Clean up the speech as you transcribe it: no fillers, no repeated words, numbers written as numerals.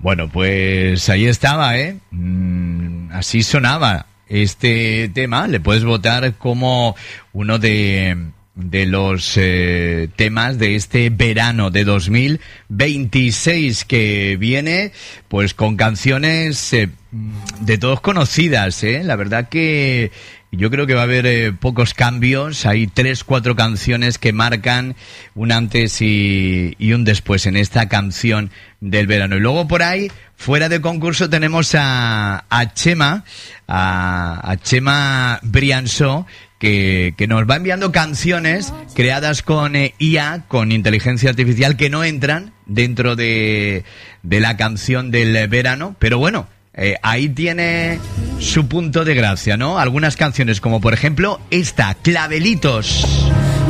Bueno, pues ahí estaba, ¿eh? Así sonaba este tema. Le puedes votar como uno de los temas de este verano de 2026 que viene, pues con canciones de todos conocidas, ¿eh? La verdad que yo creo que va a haber pocos cambios. Hay 3-4 canciones que marcan un antes y un después en esta canción del verano. Y luego por ahí, fuera de concurso, tenemos a Chema Briançó, que nos va enviando canciones creadas con IA, con inteligencia artificial, que no entran dentro de la canción del verano, pero bueno, ahí tiene su punto de gracia, ¿no? Algunas canciones, como por ejemplo esta, Clavelitos.